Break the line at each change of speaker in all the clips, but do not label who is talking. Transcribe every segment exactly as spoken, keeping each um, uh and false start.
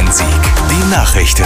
Sieg. Die Nachrichten.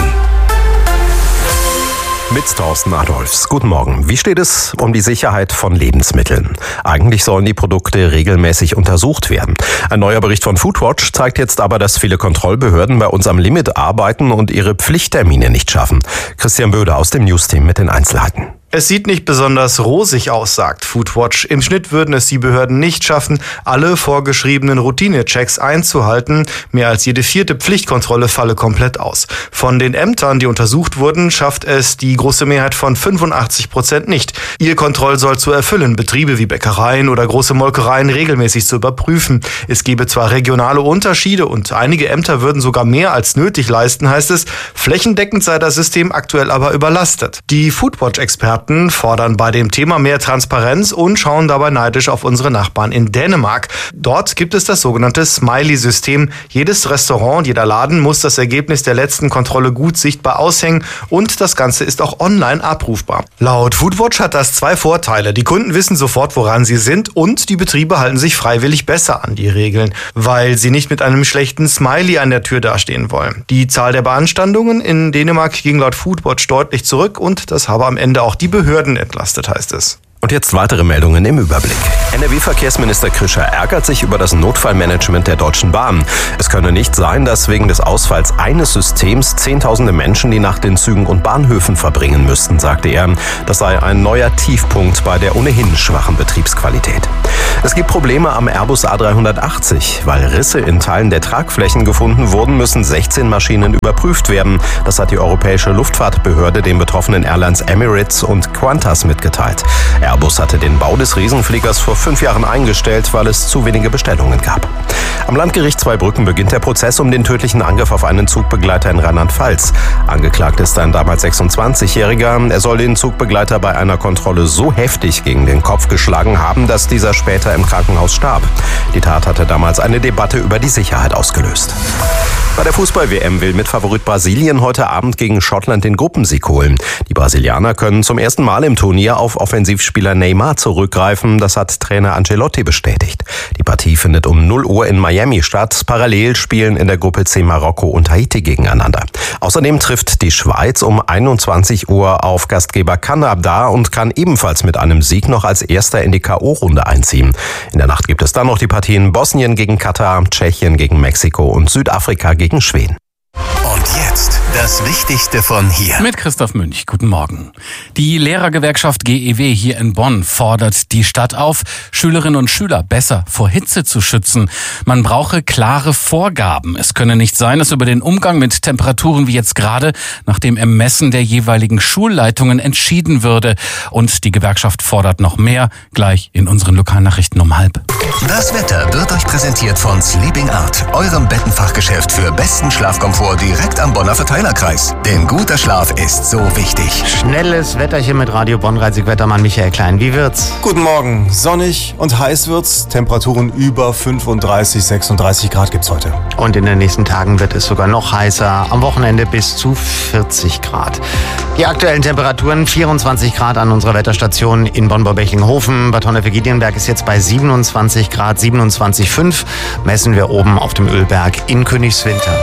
Mit Thorsten Adolfs. Guten Morgen. Wie steht es um die Sicherheit von Lebensmitteln? Eigentlich sollen die Produkte regelmäßig untersucht werden. Ein neuer Bericht von Foodwatch zeigt jetzt aber, dass viele Kontrollbehörden bei uns am Limit arbeiten und ihre Pflichttermine nicht schaffen. Christian Böde aus dem Newsteam mit den Einzelheiten.
Es sieht nicht besonders rosig aus, sagt Foodwatch. Im Schnitt würden es die Behörden nicht schaffen, alle vorgeschriebenen Routine-Checks einzuhalten. Mehr als jede vierte Pflichtkontrolle falle komplett aus. Von den Ämtern, die untersucht wurden, schafft es die große Mehrheit von fünfundachtzig Prozent nicht. Ihr Kontrollsoll zu erfüllen, Betriebe wie Bäckereien oder große Molkereien regelmäßig zu überprüfen. Es gebe zwar regionale Unterschiede und einige Ämter würden sogar mehr als nötig leisten, heißt es. Flächendeckend sei das System aktuell aber überlastet. Die Foodwatch-Experten fordern bei dem Thema mehr Transparenz und schauen dabei neidisch auf unsere Nachbarn in Dänemark. Dort gibt es das sogenannte Smiley-System. Jedes Restaurant, jeder Laden muss das Ergebnis der letzten Kontrolle gut sichtbar aushängen und das Ganze ist auch online abrufbar. Laut Foodwatch hat das zwei Vorteile. Die Kunden wissen sofort, woran sie sind und die Betriebe halten sich freiwillig besser an die Regeln, weil sie nicht mit einem schlechten Smiley an der Tür dastehen wollen. Die Zahl der Beanstandungen in Dänemark ging laut Foodwatch deutlich zurück und das habe am Ende auch die Behörden entlastet, heißt es.
Und jetzt weitere Meldungen im Überblick. N R W-Verkehrsminister Krischer ärgert sich über das Notfallmanagement der Deutschen Bahn. Es könne nicht sein, dass wegen des Ausfalls eines Systems Zehntausende Menschen die Nacht in Zügen und Bahnhöfen verbringen müssten, sagte er. Das sei ein neuer Tiefpunkt bei der ohnehin schwachen Betriebsqualität. Es gibt Probleme am Airbus A dreihundertachtzig. Weil Risse in Teilen der Tragflächen gefunden wurden, müssen sechzehn Maschinen überprüft werden. Das hat die Europäische Luftfahrtbehörde den betroffenen Airlines Emirates und Qantas mitgeteilt. Airbus hatte den Bau des Riesenfliegers vor fünf Jahren eingestellt, weil es zu wenige Bestellungen gab. Am Landgericht Zweibrücken beginnt der Prozess um den tödlichen Angriff auf einen Zugbegleiter in Rheinland-Pfalz. Angeklagt ist ein damals sechsundzwanzigjähriger. Er soll den Zugbegleiter bei einer Kontrolle so heftig gegen den Kopf geschlagen haben, dass dieser später im Krankenhaus starb. Die Tat hatte damals eine Debatte über die Sicherheit ausgelöst. Bei der Fußball-W M will Mitfavorit Brasilien heute Abend gegen Schottland den Gruppensieg holen. Die Brasilianer können zum ersten Mal im Turnier auf Offensivspieler Neymar zurückgreifen. Das hat Trainer Ancelotti bestätigt. Die Partie findet um null Uhr in Miami statt. Parallel spielen in der Gruppe C Marokko und Haiti gegeneinander. Außerdem trifft die Schweiz um einundzwanzig Uhr auf Gastgeber Kanada und kann ebenfalls mit einem Sieg noch als Erster in die K O-Runde einziehen. In der Nacht gibt es dann noch die Partien Bosnien gegen Katar, Tschechien gegen Mexiko und Südafrika gegen Schweden.
Und jetzt das Wichtigste von hier.
Mit Christoph Münch. Guten Morgen. Die Lehrergewerkschaft G E W hier in Bonn fordert die Stadt auf, Schülerinnen und Schüler besser vor Hitze zu schützen. Man brauche klare Vorgaben. Es könne nicht sein, dass über den Umgang mit Temperaturen wie jetzt gerade nach dem Ermessen der jeweiligen Schulleitungen entschieden würde. Und die Gewerkschaft fordert noch mehr, gleich in unseren Lokalnachrichten um halb.
Das Wetter wird euch präsentiert von Sleeping Art, eurem Bettenfachgeschäft für besten Schlafkomfort direkt am Bonner Verteilerkreis. Denn guter Schlaf ist so wichtig.
Schnelles Wetterchen mit Radio Bonn-Reisig-Wettermann Michael Klein. Wie wird's?
Guten Morgen. Sonnig und heiß wird's. Temperaturen über fünfunddreißig, sechsunddreißig Grad gibt's heute.
Und in den nächsten Tagen wird es sogar noch heißer. Am Wochenende bis zu vierzig Grad. Die aktuellen Temperaturen vierundzwanzig Grad an unserer Wetterstation in Bonn-Baubechinghofen. Bad Honnef-Giedienberg ist jetzt bei siebenundzwanzig Grad, siebenundzwanzig Komma fünf. Messen wir oben auf dem Ölberg in Königswinter.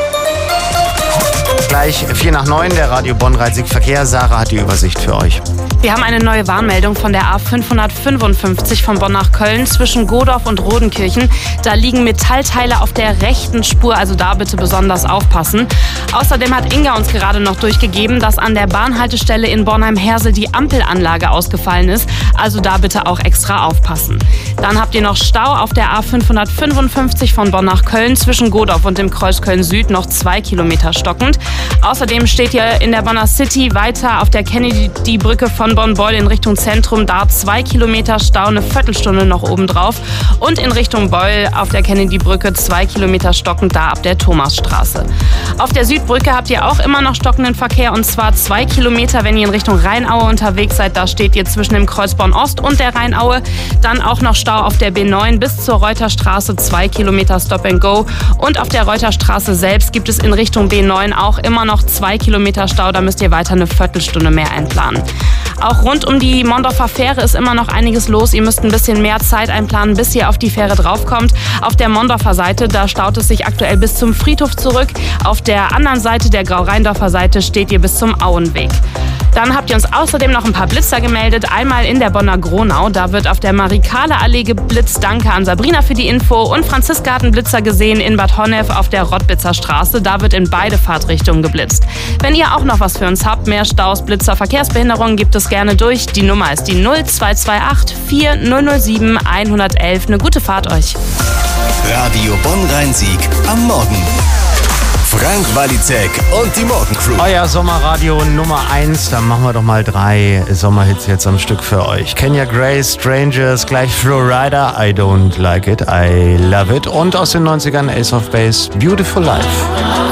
Gleich vier nach neun, der Radio Bonn-Reisig-Verkehr. Sarah hat die Übersicht für euch.
Wir haben eine neue Warnmeldung von der A fünfhundertfünfundfünfzig von Bonn nach Köln zwischen Godorf und Rodenkirchen. Da liegen Metallteile auf der rechten Spur, also da bitte besonders aufpassen. Außerdem hat Inga uns gerade noch durchgegeben, dass an der Bahnhaltestelle in Bornheim-Hersel die Ampelanlage ausgefallen ist. Also da bitte auch extra aufpassen. Dann habt ihr noch Stau auf der A fünfhundertfünfundfünfzig von Bonn nach Köln zwischen Godorf und dem Kreuz Köln-Süd noch zwei Kilometer stockend. Außerdem steht ihr in der Bonner City weiter auf der Kennedy-Brücke von Bonn-Beul in Richtung Zentrum. Da zwei Kilometer Stau, eine Viertelstunde noch obendrauf. Und in Richtung Beul auf der Kennedy-Brücke zwei Kilometer stockend, da ab der Thomasstraße. Auf der Südbrücke habt ihr auch immer noch stockenden Verkehr und zwar zwei Kilometer, wenn ihr in Richtung Rheinaue unterwegs seid. Da steht ihr zwischen dem Kreuz Bonn-Ost und der Rheinaue. Dann auch noch Stau auf der B neun bis zur Reuterstraße, zwei Kilometer Stop and Go. Und auf der Reuterstraße selbst gibt es in Richtung B neun auch immer noch zwei Kilometer Stau. Da müsst ihr weiter eine Viertelstunde mehr einplanen. Auch rund um die Mondorfer Fähre ist immer noch einiges los. Ihr müsst ein bisschen mehr Zeit einplanen, bis ihr auf die Fähre draufkommt. Auf der Mondorfer Seite, da staut es sich aktuell bis zum Friedhof zurück. Auf der anderen Seite, der Grau-Rheindorfer Seite, steht ihr bis zum Auenweg. Dann habt ihr uns außerdem noch ein paar Blitzer gemeldet. Einmal in der Bonner Gronau. Da wird auf der Marie-Kahle-Allee geblitzt. Danke an Sabrina für die Info. Und Franziska hat einen Blitzer gesehen in Bad Honnef auf der Rottwitzer Straße. Da wird in beide Fahrtrichtungen geblitzt. Wenn ihr auch noch was für uns habt, mehr Staus, Blitzer, Verkehrsbehinderungen, gibt es gerne durch. Die Nummer ist die null zwei zwei acht vier null null sieben eins eins eins. Eine gute Fahrt euch.
Radio Bonn-Rhein-Sieg am Morgen. Frank Walizek und die Morgencrew.
Euer Sommerradio Nummer eins. Dann machen wir doch mal drei Sommerhits jetzt am Stück für euch. Kenya Grace, Strangers, gleich Florida, I Don't Like It, I Love It. Und aus den neunzigern Ace of Base, Beautiful Life.